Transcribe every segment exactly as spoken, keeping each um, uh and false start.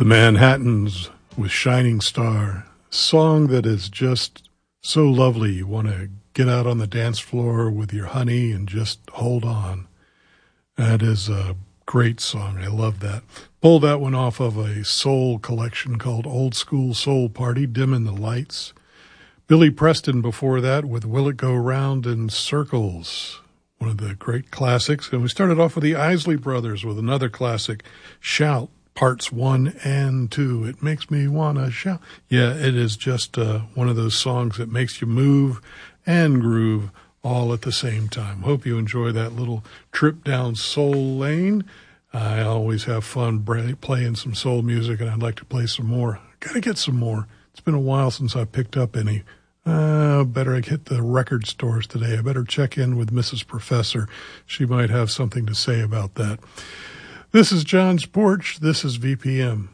The Manhattans with Shining Star, a song that is just so lovely. You want to get out on the dance floor with your honey and just hold on. That is a great song. I love that. Pulled that one off of a soul collection called Old School Soul Party, Dimming the Lights. Billy Preston before that with Will It Go Round in Circles, one of the great classics. And we started off with the Isley Brothers with another classic, Shout, Parts one and two. It makes me want to shout. Yeah, it is just uh, one of those songs that makes you move and groove all at the same time. Hope you enjoy that little trip down soul lane. I always have fun playing some soul music, and I'd like to play some more. Got to get some more. It's been a while since I picked up any. Uh, better hit the record stores today. I better check in with Missus Professor. She might have something to say about that. This is John's Porch. This is V P M.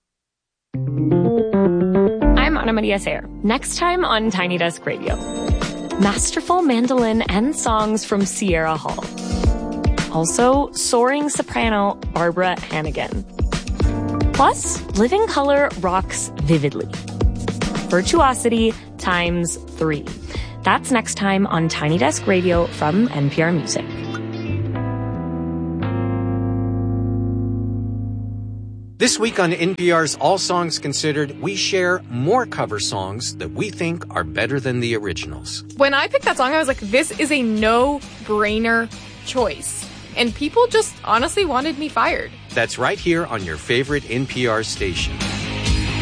I'm Ana Maria Sayer. Next time on Tiny Desk Radio, masterful mandolin and songs from Sierra Hall. Also, soaring soprano Barbara Hannigan. Plus, Living Color rocks vividly. Virtuosity times three. That's next time on Tiny Desk Radio from N P R Music. This week on N P R's All Songs Considered, we share more cover songs that we think are better than the originals. When I picked that song, I was like, this is a no-brainer choice. And people just honestly wanted me fired. That's right here on your favorite N P R station.